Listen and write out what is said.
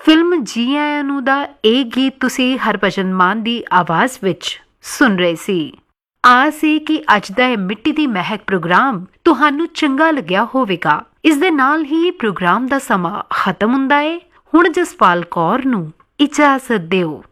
Film ਜੀ ਆਇਆਂ ਨੂੰ ਦਾ ਇਹ ਗੀਤ ਤੁਸੀਂ ਹਰਭਜਨ ਮਾਨ ਦੀ ਆਵਾਜ਼ ਵਿੱਚ ਸੁਣ ਰਹੇ ਸੀ। ਆਸ ਹੈ ਕਿ ਅੱਜ ਦਾ ਇਹ ਮਿੱਟੀ ਦੀ ਮਹਿਕ ਪ੍ਰੋਗਰਾਮ ਤੁਹਾਨੂੰ ਚੰਗਾ ਲੱਗਿਆ ਹੋਵੇਗਾ। ਇਸ ਦੇ ਨਾਲ ਹੀ ਪ੍ਰੋਗਰਾਮ ਦਾ ਸਮਾਂ ਖਤਮ ਹੁੰਦਾ ਹੈ। ਹੁਣ ਜਸਪਾਲ ਕੌਰ ਨੂੰ ਇਜਾਜ਼ਤ ਦਿਓ।